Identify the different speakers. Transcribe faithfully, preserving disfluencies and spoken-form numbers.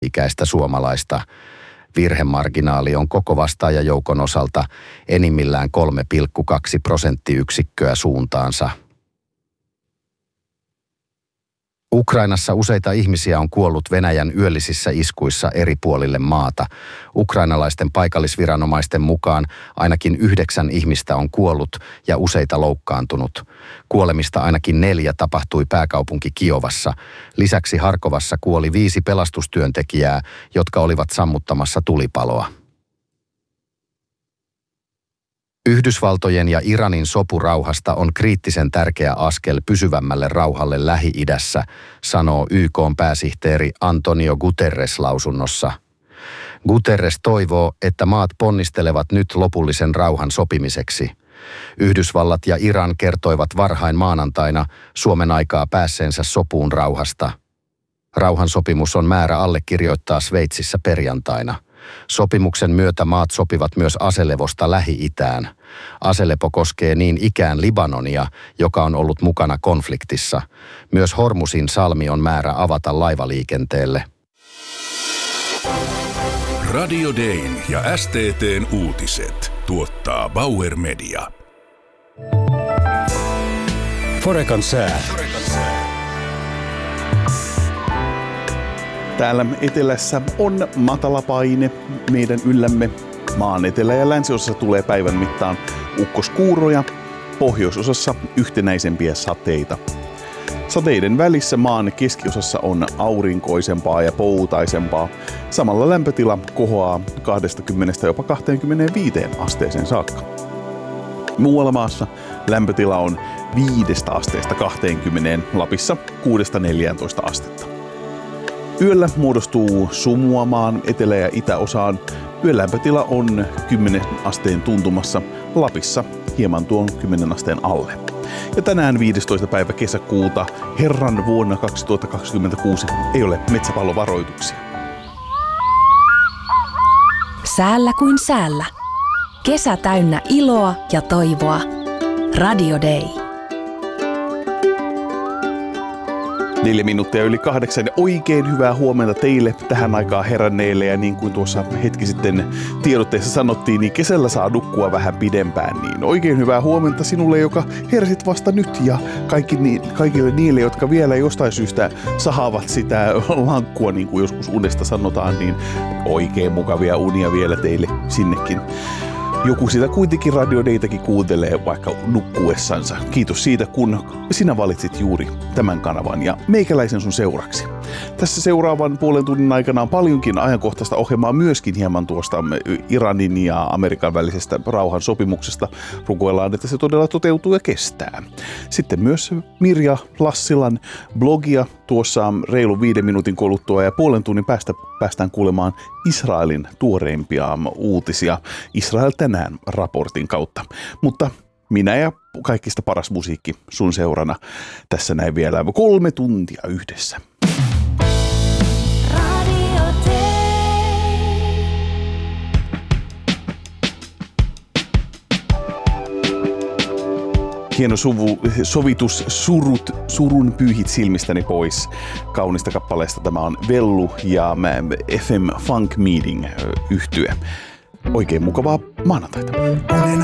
Speaker 1: ikäistä suomalaista. Virhemarginaali on koko vastaajajoukon osalta enimmillään kolme pilkku kaksi prosenttiyksikköä suuntaansa. Ukrainassa useita ihmisiä on kuollut Venäjän yöllisissä iskuissa eri puolille maata. Ukrainalaisten paikallisviranomaisten mukaan ainakin yhdeksän ihmistä on kuollut ja useita loukkaantunut. Kuolemista ainakin neljä tapahtui pääkaupunki Kiovassa. Lisäksi Harkovassa kuoli viisi pelastustyöntekijää, jotka olivat sammuttamassa tulipaloa. Yhdysvaltojen ja Iranin sopu rauhasta on kriittisen tärkeä askel pysyvämmälle rauhalle Lähi-idässä, sanoo Y K:n pääsihteeri Antonio Guterres lausunnossa. Guterres toivoo, että maat ponnistelevat nyt lopullisen rauhan sopimiseksi. Yhdysvallat ja Iran kertoivat varhain maanantaina Suomen aikaa päässeensä sopuun rauhasta. Rauhansopimus on määrä allekirjoittaa Sveitsissä perjantaina. Sopimuksen myötä maat sopivat myös aselevosta Lähi-itään. Aselepo koskee niin ikään Libanonia, joka on ollut mukana konfliktissa. Myös Hormusin salmi on määrä avata laivaliikenteelle.
Speaker 2: Radio Dayn ja S T T:n uutiset tuottaa Bauer Media.
Speaker 3: Forekan sää.
Speaker 4: Täällä etelässä on matala paine meidän yllämme. Maan etelä- ja länsiosassa tulee päivän mittaan ukkoskuuroja, pohjoisosassa yhtenäisempiä sateita. Sateiden välissä maan keskiosassa on aurinkoisempaa ja poutaisempaa. Samalla lämpötila kohoaa kaksikymmentä jopa kaksikymmentäviisi asteeseen saakka. Muualla maassa lämpötila on viidestä asteesta kaksikymmentä, Lapissa kuudesta neljääntoista astetta. Yöllä muodostuu sumua maan etelä- ja itäosaan. Yön lämpötila on kymmenen asteen tuntumassa, Lapissa hieman tuon kymmenen asteen alle. Ja tänään viidestoista päivä kesäkuuta herran vuonna kaksituhattakaksikymmentäkuusi ei ole metsäpallovaroituksia.
Speaker 5: Säällä kuin säällä. Kesä täynnä iloa ja toivoa. Radio Day.
Speaker 4: Neljä minuuttia yli kahdeksan. Oikein hyvää huomenta teille tähän aikaan heränneille. Ja niin kuin tuossa hetki sitten tiedotteessa sanottiin, niin kesällä saa nukkua vähän pidempään. Niin oikein hyvää huomenta sinulle, joka heräsit vasta nyt. Ja kaikki, kaikille niille, jotka vielä jostain syystä sahaavat sitä lankkua, niin kuin joskus unesta sanotaan, niin oikein mukavia unia vielä teille sinnekin. Joku sitä kuitenkin Radio Daytäkin kuuntelee vaikka nukkuessansa. Kiitos siitä, kun sinä valitsit juuri tämän kanavan ja meikäläisen sun seuraksi. Tässä seuraavan puolen tunnin aikana on paljonkin ajankohtaista ohjelmaa myöskin hieman tuosta Iranin ja Amerikan välisestä rauhan sopimuksesta. Rukoillaan, että se todella toteutuu ja kestää. Sitten myös Mirja Lassilan blogia tuossa reilun viiden minuutin kuluttua ja puolen tunnin päästä päästään kuulemaan Israelin tuoreimpia uutisia Israel tänään raportin kautta. Mutta minä ja kaikista paras musiikki sun seurana tässä näin vielä kolme tuntia yhdessä. Hieno suvu, sovitus surut, surun pyyhit silmistäni pois kaunista kappaleesta. Tämä on Vellu ja F M Funk Meeting -yhtye. Oikein mukavaa maanantaita.